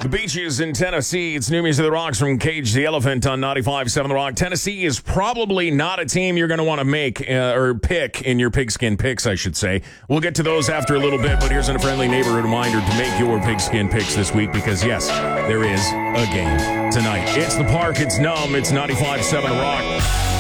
The Beaches in Tennessee. It's New Music of the Rocks from Cage the Elephant on 95.7 The Rock. Tennessee is probably not a team you're going to want to make or pick in your pigskin picks, I should say. We'll get to those after a little bit, but here's a friendly neighborhood reminder to make your pigskin picks this week because, yes, there is a game tonight. It's the Park. It's Numb. It's 95.7 The Rock.